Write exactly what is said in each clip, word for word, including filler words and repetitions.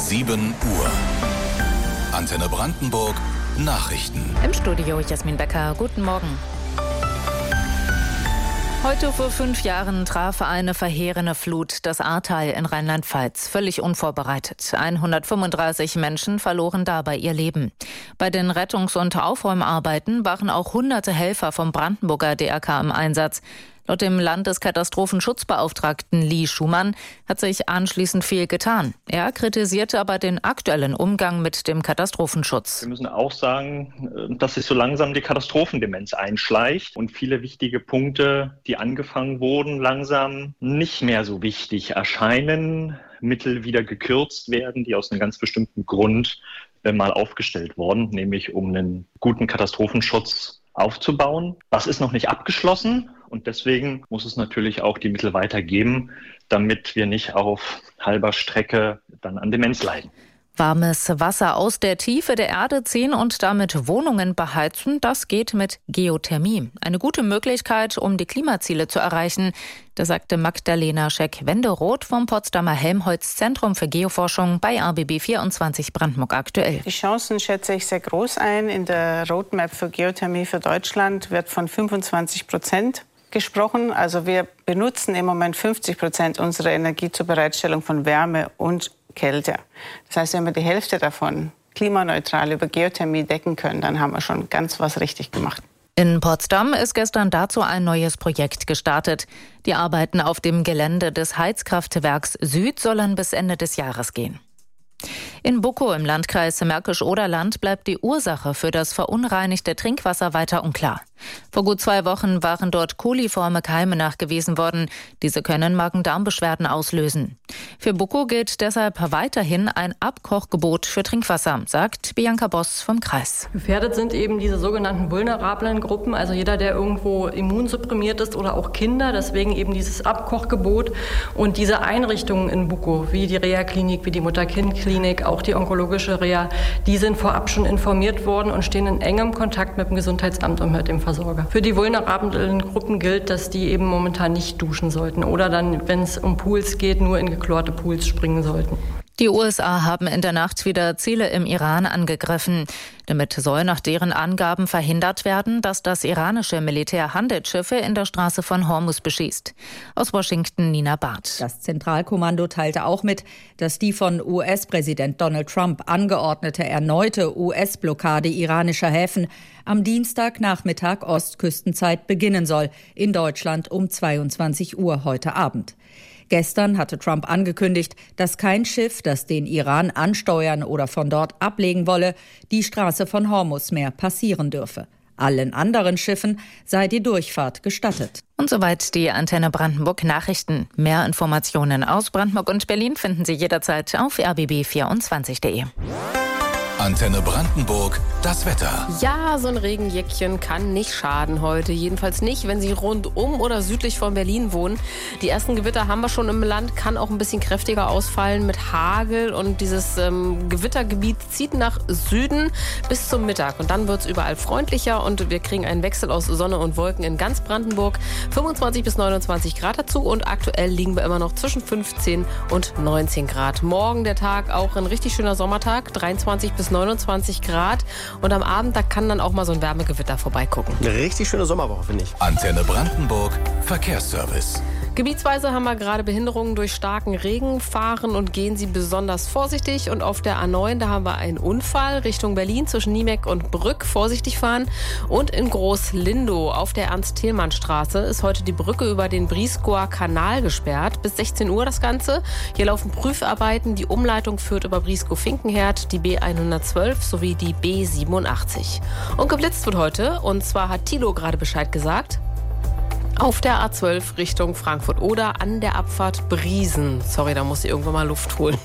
sieben Uhr. Antenne Brandenburg Nachrichten. Im Studio Jasmin Becker. Guten Morgen. Heute vor fünf Jahren traf eine verheerende Flut das Ahrtal in Rheinland-Pfalz. Völlig unvorbereitet. hundertfünfunddreißig Menschen verloren dabei ihr Leben. Bei den Rettungs- und Aufräumarbeiten waren auch hunderte Helfer vom Brandenburger D R K im Einsatz. Laut dem Landeskatastrofenschutzbeauftragten Lee Schumann hat sich anschließend viel getan. Er kritisierte aber den aktuellen Umgang mit dem Katastrophenschutz. Wir müssen auch sagen, dass sich so langsam die Katastrophendemenz einschleicht und viele wichtige Punkte, die angefangen wurden, langsam nicht mehr so wichtig erscheinen, Mittel wieder gekürzt werden, die aus einem ganz bestimmten Grund mal aufgestellt wurden, nämlich um einen guten Katastrophenschutz aufzubauen. Das ist noch nicht abgeschlossen. Und deswegen muss es natürlich auch die Mittel weitergeben, damit wir nicht auf halber Strecke dann an Demenz leiden. Warmes Wasser aus der Tiefe der Erde ziehen und damit Wohnungen beheizen, das geht mit Geothermie. Eine gute Möglichkeit, um die Klimaziele zu erreichen, das sagte Magdalena Scheck-Wenderoth vom Potsdamer Helmholtz-Zentrum für Geoforschung bei R B B vierundzwanzig Brandenburg aktuell. Die Chancen schätze ich sehr groß ein. In der Roadmap für Geothermie für Deutschland wird von fünfundzwanzig Prozent gesprochen. Also wir benutzen im Moment fünfzig Prozent unserer Energie zur Bereitstellung von Wärme und Kälte. Das heißt, wenn wir die Hälfte davon klimaneutral über Geothermie decken können, dann haben wir schon ganz was richtig gemacht. In Potsdam ist gestern dazu ein neues Projekt gestartet. Die Arbeiten auf dem Gelände des Heizkraftwerks Süd sollen bis Ende des Jahres gehen. In Buckow im Landkreis Märkisch-Oderland bleibt die Ursache für das verunreinigte Trinkwasser weiter unklar. Vor gut zwei Wochen waren dort koliforme Keime nachgewiesen worden. Diese können Magen-Darm-Beschwerden auslösen. Für Buckow gilt deshalb weiterhin ein Abkochgebot für Trinkwasser, sagt Bianca Boss vom Kreis. Gefährdet sind eben diese sogenannten vulnerablen Gruppen, also jeder, der irgendwo immunsupprimiert ist oder auch Kinder. Deswegen eben dieses Abkochgebot und diese Einrichtungen in Buckow, wie die Reha-Klinik, wie die Mutter-Kind-Klinik, auch die onkologische Reha, die sind vorab schon informiert worden und stehen in engem Kontakt mit dem Gesundheitsamt und mit dem Versorger. Für die vulnerablen Gruppen gilt, dass die eben momentan nicht duschen sollten oder dann, wenn es um Pools geht, nur in geklorte Pools springen sollten. Die U S A haben in der Nacht wieder Ziele im Iran angegriffen. Damit soll nach deren Angaben verhindert werden, dass das iranische Militär Handelsschiffe in der Straße von Hormuz beschießt. Aus Washington Nina Barth. Das Zentralkommando teilte auch mit, dass die von U S-Präsident Donald Trump angeordnete erneute U S-Blockade iranischer Häfen am Dienstagnachmittag Ostküstenzeit beginnen soll, in Deutschland um zweiundzwanzig Uhr heute Abend. Gestern hatte Trump angekündigt, dass kein Schiff, das den Iran ansteuern oder von dort ablegen wolle, die Straße von Hormuz mehr passieren dürfe. Allen anderen Schiffen sei die Durchfahrt gestattet. Und soweit die Antenne Brandenburg Nachrichten. Mehr Informationen aus Brandenburg und Berlin finden Sie jederzeit auf r b b vierundzwanzig punkt d e. Antenne Brandenburg, das Wetter. Ja, so ein Regenjäckchen kann nicht schaden heute. Jedenfalls nicht, wenn Sie rund um oder südlich von Berlin wohnen. Die ersten Gewitter haben wir schon im Land, kann auch ein bisschen kräftiger ausfallen mit Hagel. Und dieses ähm, Gewittergebiet zieht nach Süden bis zum Mittag. Und dann wird es überall freundlicher und wir kriegen einen Wechsel aus Sonne und Wolken in ganz Brandenburg. fünfundzwanzig bis neunundzwanzig Grad dazu und aktuell liegen wir immer noch zwischen fünfzehn und neunzehn Grad. Morgen der Tag auch ein richtig schöner Sommertag, dreiundzwanzig bis neunundzwanzig Grad und am Abend, da kann dann auch mal so ein Wärmegewitter vorbeigucken. Eine richtig schöne Sommerwoche, finde ich. Antenne Brandenburg, Verkehrsservice. Gebietsweise haben wir gerade Behinderungen durch starken Regen. Fahren und gehen Sie besonders vorsichtig. Und auf der A neun, da haben wir einen Unfall Richtung Berlin zwischen Niemeck und Brück. Vorsichtig fahren. Und in Groß-Lindow auf der Ernst-Thälmann-Straße ist heute die Brücke über den Briesgower Kanal gesperrt. Bis sechzehn Uhr das Ganze. Hier laufen Prüfarbeiten. Die Umleitung führt über Brieskow-Finkenherd, die B hundertzwölf sowie die B siebenundachtzig. Und geblitzt wird heute. Und zwar hat Thilo gerade Bescheid gesagt. Auf der A zwölf Richtung Frankfurt-Oder an der Abfahrt Briesen. Sorry, da muss ich irgendwann mal Luft holen.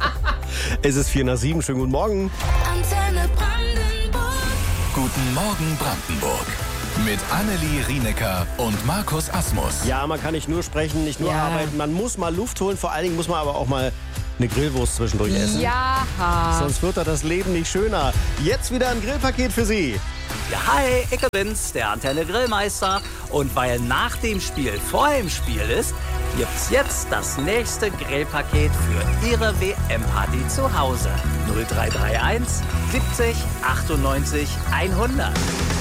Es ist vier nach sieben. Schönen guten Morgen. Antenne Brandenburg. Guten Morgen Brandenburg. Mit Annelie Rienecker und Markus Asmus. Ja, man kann nicht nur sprechen, nicht nur Ja. arbeiten. Man muss mal Luft holen. Vor allen Dingen muss man aber auch mal eine Grillwurst zwischendurch essen. Ja. Sonst wird da das Leben nicht schöner. Jetzt wieder ein Grillpaket für Sie. Ja, hi, ich bin's, der Antenne Grillmeister. Und weil nach dem Spiel vor dem Spiel ist, gibt's jetzt das nächste Grillpaket für Ihre W M-Party zu Hause. null drei drei eins siebzig achtundneunzig hundert.